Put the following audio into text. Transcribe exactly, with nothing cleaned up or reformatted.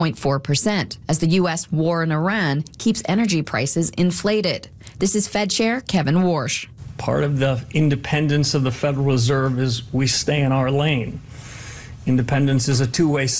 point four percent as the U S war in Iran keeps energy prices inflated. This is Fed Chair Kevin Warsh. Part of the independence of the Federal Reserve is we stay in our lane. Independence is a two-way